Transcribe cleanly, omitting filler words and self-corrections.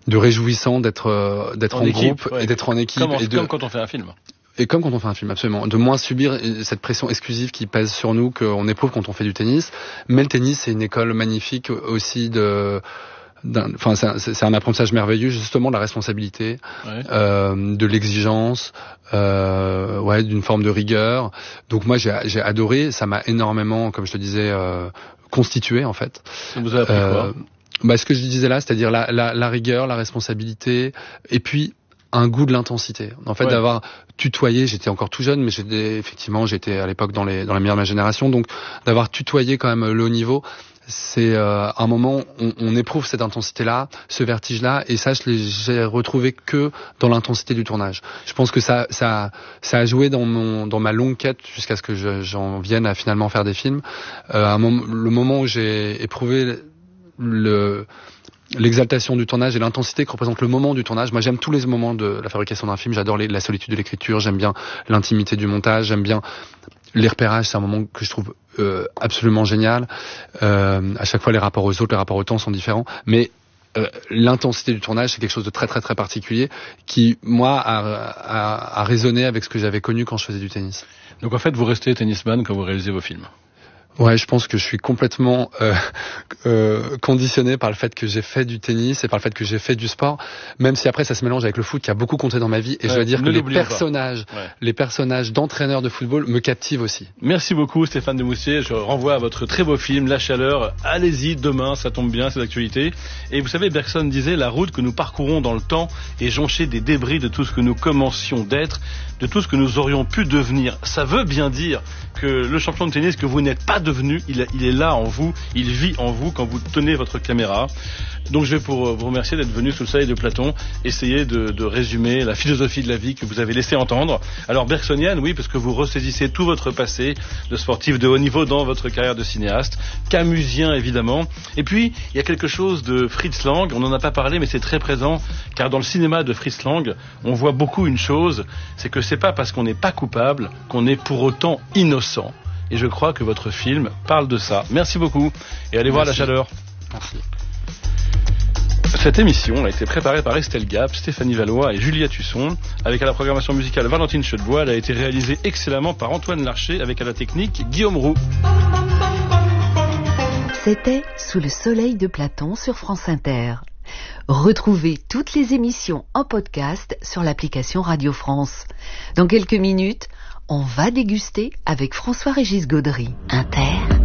réjouissant d'être en équipe, groupe et d'être en équipe. Comme quand on fait un film. Et comme quand on fait un film, absolument. De moins subir cette pression exclusive qui pèse sur nous, qu'on éprouve quand on fait du tennis. Mais le tennis, c'est une école magnifique aussi c'est un apprentissage merveilleux, justement, de la responsabilité, de l'exigence, d'une forme de rigueur. Donc moi, j'ai adoré. Ça m'a énormément, comme je te disais, constitué, en fait. Ça vous a appris quoi? Ce que je disais là, c'est-à-dire la rigueur, la responsabilité, et puis un goût de l'intensité. En fait, d'avoir tutoyé, j'étais encore tout jeune, mais j'étais à l'époque dans les meilleurs de ma génération, donc d'avoir tutoyé quand même le haut niveau, c'est un moment où on éprouve cette intensité-là, ce vertige-là, et ça, j'ai retrouvé que dans l'intensité du tournage. Je pense que ça a joué dans ma longue quête jusqu'à ce que j'en vienne à finalement faire des films. Le moment où j'ai éprouvé l'exaltation du tournage et l'intensité que représente le moment du tournage. Moi, j'aime tous les moments de la fabrication d'un film. J'adore la solitude de l'écriture. J'aime bien l'intimité du montage. J'aime bien les repérages. C'est un moment que je trouve absolument génial. À chaque fois, les rapports aux autres, les rapports au temps sont différents. Mais l'intensité du tournage, c'est quelque chose de très, très, très particulier qui, moi, a résonné avec ce que j'avais connu quand je faisais du tennis. Donc, en fait, vous restez tennisman quand vous réalisez vos films? Ouais, je pense que je suis complètement conditionné par le fait que j'ai fait du tennis et par le fait que j'ai fait du sport, même si après ça se mélange avec le foot qui a beaucoup compté dans ma vie, et je dois dire que les personnages d'entraîneurs de football me captivent aussi. Merci beaucoup Stéphane Demoustier, je renvoie à votre très beau film La Chaleur. Allez-y, demain, ça tombe bien, c'est d'actualité. Et vous savez, Bergson disait, la route que nous parcourons dans le temps est jonchée des débris de tout ce que nous commencions d'être, de tout ce que nous aurions pu devenir. Ça veut bien dire que le champion de tennis que vous n'êtes pas devenu, il est là en vous, il vit en vous quand vous tenez votre caméra. Donc je vais pour vous remercier d'être venu sous le soleil de Platon, essayer de résumer la philosophie de la vie que vous avez laissé entendre. Alors bergsonienne, oui, parce que vous ressaisissez tout votre passé de sportif de haut niveau dans votre carrière de cinéaste, camusien évidemment. Et puis il y a quelque chose de Fritz Lang, on n'en a pas parlé mais c'est très présent, car dans le cinéma de Fritz Lang, on voit beaucoup une chose, c'est que c'est pas parce qu'on n'est pas coupable qu'on est pour autant innocent. Et je crois que votre film parle de ça. Merci beaucoup et allez voir La Chaleur. Merci. Cette émission a été préparée par Estelle Gap, Stéphanie Valois et Julia Tusson, avec à la programmation musicale Valentine Chedebois. Elle a été réalisée excellemment par Antoine Larcher, avec à la technique Guillaume Roux. C'était Sous le soleil de Platon sur France Inter. Retrouvez toutes les émissions en podcast sur l'application Radio France. Dans quelques minutes, on va déguster avec François-Régis Gaudry. Inter.